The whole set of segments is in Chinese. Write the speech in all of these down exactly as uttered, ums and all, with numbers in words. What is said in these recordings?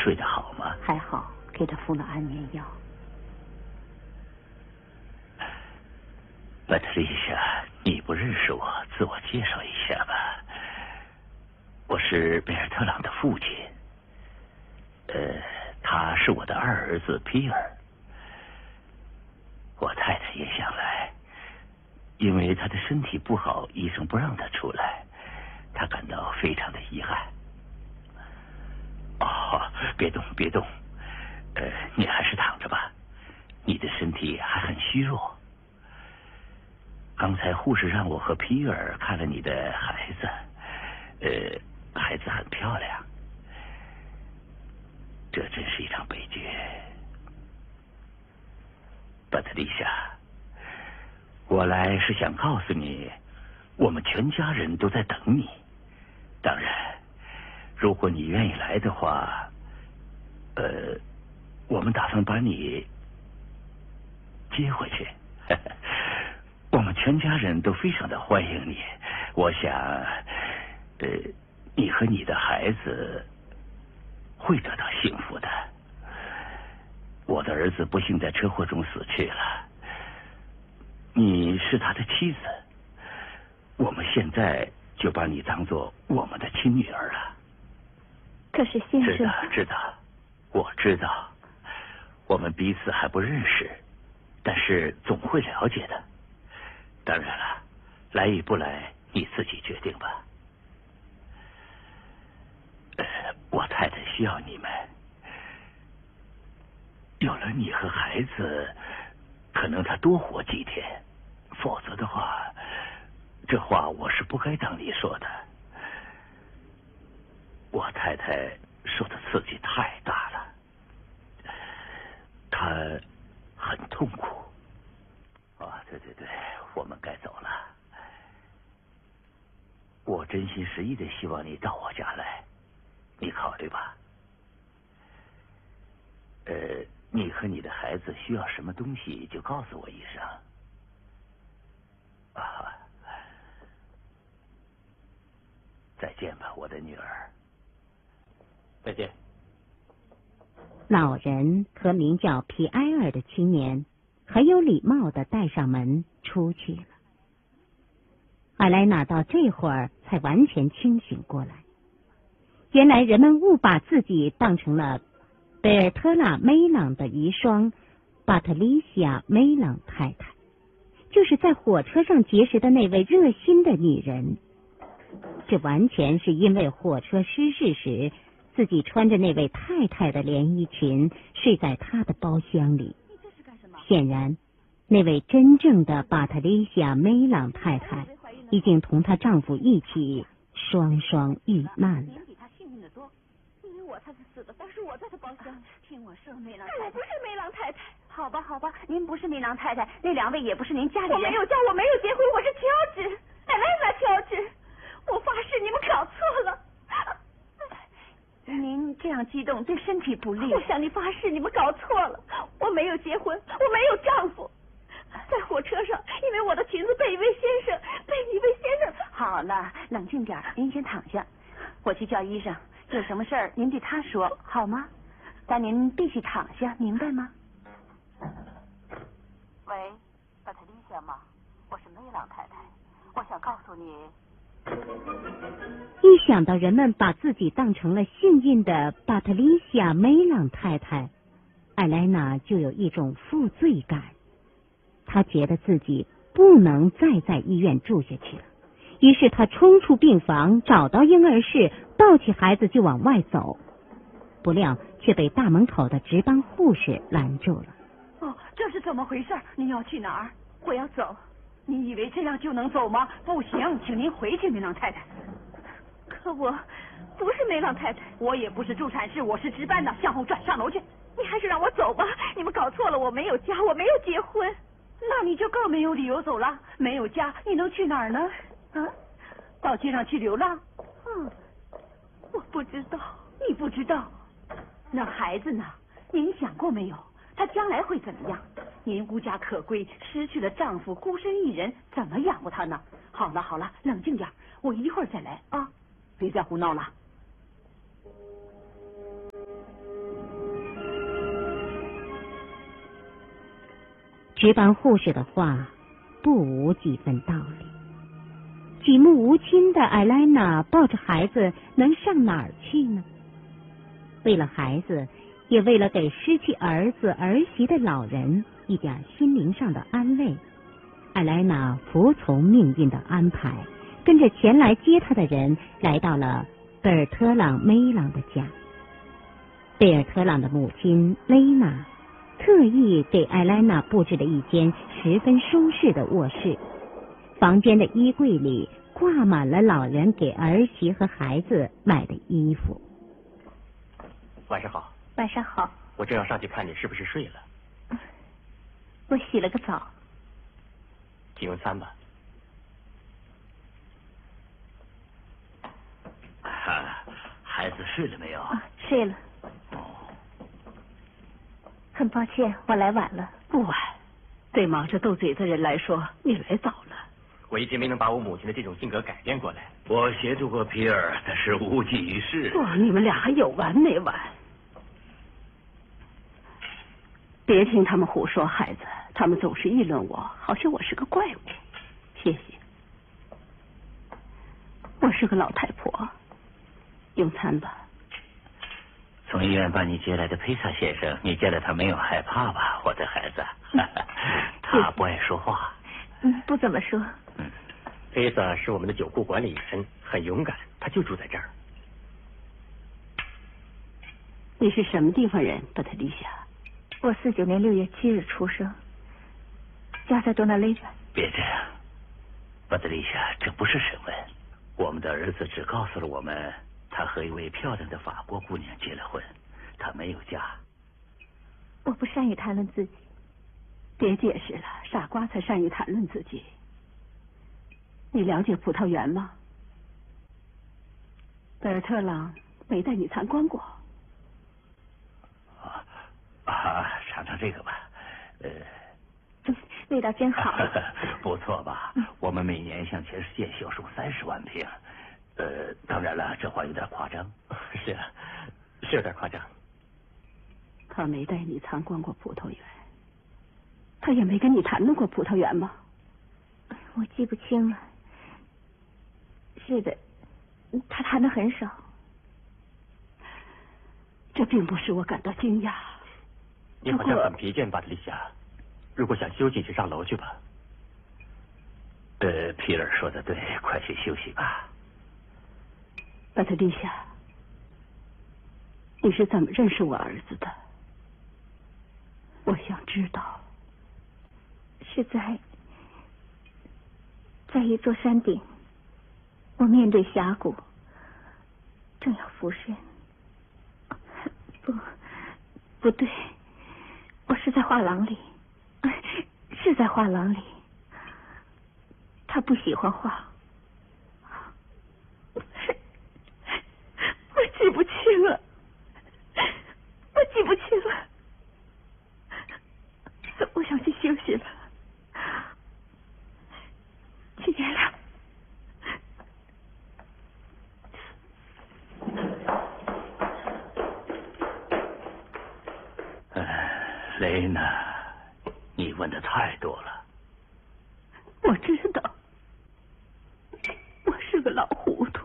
睡得好吗？ 还好，给他敷了安眠药。 巴特丽莎，你不认识我，自我介绍一下吧。我是贝尔特朗的父亲，呃，他是我的二儿子皮尔。我太太也想来，因为他的身体不好，医生不让他出来，他感到非常的遗憾。哦，别动，别动，呃，你还是躺着吧，你的身体还很虚弱。刚才护士让我和皮尔看了你的孩子，呃，孩子很漂亮。这真是一场悲剧。巴特丽莎，我来是想告诉你，我们全家人都在等你。当然，如果你愿意来的话，呃，我们打算把你接回去。我们全家人都非常的欢迎你。我想，呃，你和你的孩子会得到幸福的。我的儿子不幸在车祸中死去了，你是他的妻子，我们现在就把你当做我们的亲女儿了。 可是先生， 知道知道，我知道，我们彼此还不认识，但是总会了解的。当然了，来与不来你自己决定吧。呃，我太太需要你们，有了你和孩子，可能她多活几天，否则的话，这话我是不该当你说的。我太太受的刺激太大了，她很痛苦。啊，对对对，我们该走了。我真心实意的希望你到我家来，你考虑吧。呃，你和你的孩子需要什么东西就告诉我一声。啊，再见吧，我的女儿。再见。 老人和名叫皮埃尔的青年很有礼貌地带上门出去了。艾莱娜到这会儿才完全清醒过来，原来人们误把自己当成了贝尔特拉梅朗的遗孀巴特丽西亚梅朗太太，就是在火车上结识的那位热心的女人。这完全是因为火车失事时自己穿着那位太太的连衣裙睡在她的包厢里。显然那位真正的巴特丽西亚梅朗太太已经同她丈夫一起双双遇难了。 比她幸运的多，因为我才是死的，但是我在她包厢。听我说，梅朗太太，我不是梅朗太太。 好吧，好吧，您不是梅朗太太，那两位也不是您家里人。 我没有嫁，我没有结婚，我是乔治，艾莱娜乔治。我发誓，你们搞错了。 您这样激动对身体不利。 我向你发誓，你们搞错了。我没有结婚，我没有丈夫。在火车上，因为我的裙子被一位先生，被一位先生。 好了，冷静点，您先躺下，我去叫医生。有什么事儿您对他说好吗？但您必须躺下，明白吗？ 喂，巴特丽夏吗？我是梅朗太太，我想告诉你。 一想到人们把自己当成了幸运的巴特丽西亚梅朗太太，艾莱娜就有一种负罪感。她觉得自己不能再在医院住下去了，于是她冲出病房，找到婴儿室，抱起孩子就往外走，不料却被大门口的值班护士拦住了。 哦，这是怎么回事？您要去哪儿？我要走。你以为这样就能走吗？不行，请您回去，梅朗太太。 可我不是梅朗太太， 我也不是助产士，我是值班的。向后转，上楼去。 你还是让我走吧，你们搞错了，我没有家，我没有结婚。 那你就更没有理由走了。没有家，你能去哪儿呢？啊，到街上去流浪？ 嗯，我不知道。 你不知道？那孩子呢？您想过没有？他将来会怎么样？您无家可归，失去了丈夫，孤身一人，怎么养活他呢？好了好了，冷静点，我一会儿再来啊！别再胡闹了。 值班护士的话不无几分道理。举目无亲的艾莱娜抱着孩子能上哪儿去呢？为了孩子，也为了给失去儿子儿媳的老人一点心灵上的安慰，艾莱娜服从命运的安排，跟着前来接她的人来到了贝尔特朗梅朗的家。贝尔特朗的母亲雷娜特意给艾莱娜布置了一间十分舒适的卧室，房间的衣柜里挂满了老人给儿媳和孩子买的衣服。 晚上好。 晚上好。 我正要上去看你是不是睡了。 我洗了个澡。 请用餐吧。 啊，孩子睡了没有？ 啊，睡了。 哦， 很抱歉，我来晚了。 不晚，对忙着斗嘴的人来说，你来早了。 我一直没能把我母亲的这种性格改变过来。 我协助过皮尔，但是无济于事。 哇，你们俩还有完没完？别听他们胡说，孩子，他们总是议论我，好像我是个怪物。谢谢。我是个老太婆。用餐吧。 从医院把你接来的佩萨先生，你见了他没有害怕吧，我的孩子？他不爱说话。 嗯，不怎么说。 嗯， 佩萨是我们的酒库管理员，很勇敢，他就住在这儿。 你是什么地方人，巴特丽夏？ 我四九年六月七日出生，家在多纳雷兰。 别这样，巴特丽夏，这不是审问。我们的儿子只告诉了我们，他和一位漂亮的法国姑娘结了婚，他没有家。 我不善于谈论自己。 别解释了，傻瓜才善于谈论自己。你了解葡萄园吗？贝尔特朗没带你参观过。 啊啊，尝尝这个吧，呃， 味道真好。 不错吧？我们每年向全世界销售三十万瓶。呃，当然了，这话有点夸张。 是啊，是有点夸张。 他没带你参观过葡萄园，他也没跟你谈论过葡萄园吗？ 我记不清了。是的，他谈的很少。 这并不使我感到惊讶。 你好像很疲倦，巴特丽夏。如果想休息，就上楼去吧。 呃，皮尔说的对，快去休息吧。 巴特丽夏，你是怎么认识我儿子的？我想知道。 是在在一座山顶，我面对峡谷，正要俯身。不，不对，我是在画廊里，是在画廊里。他不喜欢画。我记不清了，我记不清了。我想去休息了，请原谅。 呃，雷娜，你问的太多了。 我知道，我是个老糊涂。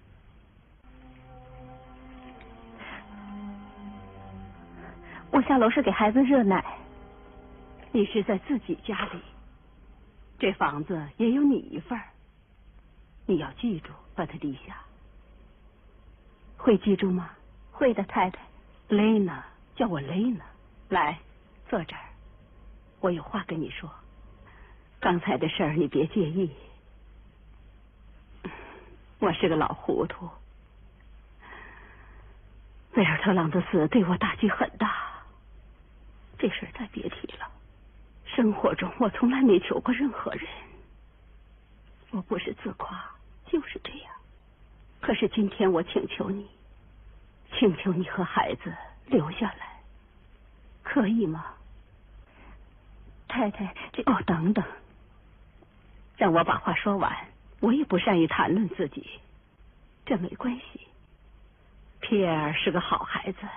我下楼是给孩子热奶。 你是在自己家里，这房子也有你一份儿。你要记住，巴特丽夏。会记住吗？ 会的，太太。 雷娜，叫我雷娜。来，坐这儿，我有话跟你说。刚才的事儿你别介意。我是个老糊涂。贝尔特朗的死对我打击很大，这事儿再别提了。生活中我从来没求过任何人，我不是自夸，就是这样。可是今天我请求你，请求你和孩子留下来，可以吗？ 太太，这哦，等等，让我把话说完。我也不善于谈论自己，这没关系。皮埃尔是个好孩子，